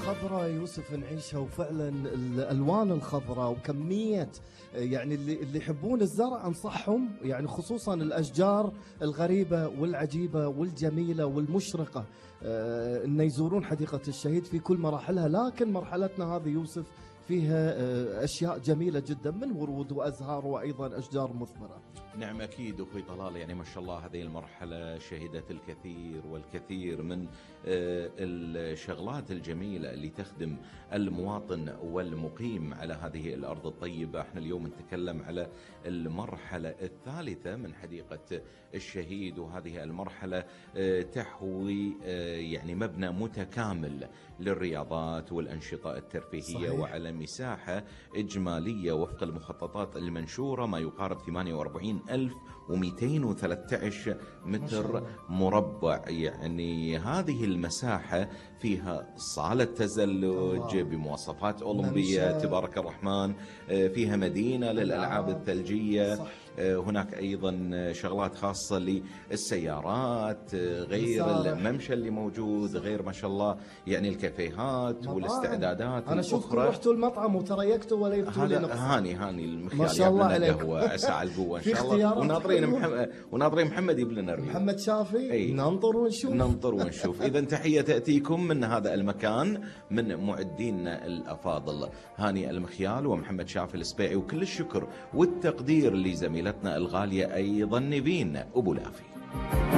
خضراء يوسف نعيشها، وفعلا الالوان الخضراء وكميه يعني اللي يحبون الزرع انصحهم، يعني خصوصا الاشجار الغريبه والعجيبه والجميله والمشرقه ان يزورون حديقه الشهيد في كل مراحلها. لكن مرحلتنا هذه يوسف فيها اشياء جميله جدا من ورود وازهار وايضا اشجار مثمره. نعم أكيد أخوي طلال، يعني ما شاء الله هذه المرحلة شهدت الكثير والكثير من الشغلات الجميلة اللي تخدم المواطن والمقيم على هذه الأرض الطيبة. احنا اليوم نتكلم على المرحلة الثالثة من حديقة الشهيد، وهذه المرحلة تحوي يعني مبنى متكامل للرياضات والأنشطة الترفيهية. صحيح. وعلى مساحة إجمالية وفق المخططات المنشورة ما يقارب 48,213 متر مربع. يعني هذه المساحة فيها صالة تزلج بمواصفات أولمبية تبارك الرحمن، فيها مدينة للألعاب الثلجية. صح. هناك أيضا شغلات خاصة للسيارات، غير الممشى اللي موجود، غير ما شاء الله يعني الكافيهات والاستعدادات. أنا شفتكم رحتوا المطعم وتريكتوا ولا يفتوا لي نقص. هاني المخيال ما شاء الله عليك. قهوة عسى القوة إن شاء الله. وناظرين محمد يجيب لنا الريو. محمد شافي. ننظر ونشوف. إذا تحية تأتيكم من هذا المكان من معدينا الأفاضل هاني المخيال ومحمد شافي السبيعي، وكل الشكر والتقدير لزميلتنا الغالية أيضا نيفين أبو لافي.